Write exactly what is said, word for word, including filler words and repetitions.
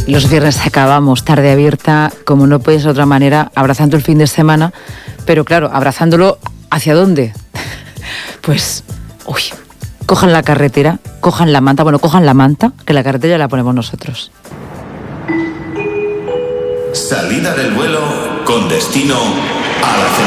Los viernes acabamos tarde abierta, como no puede ser de otra manera, abrazando el fin de semana, pero claro, abrazándolo ¿hacia dónde? Pues, uy, cojan la carretera, cojan la manta, bueno, cojan la manta, que la carretera la ponemos nosotros. Salida del vuelo con destino a la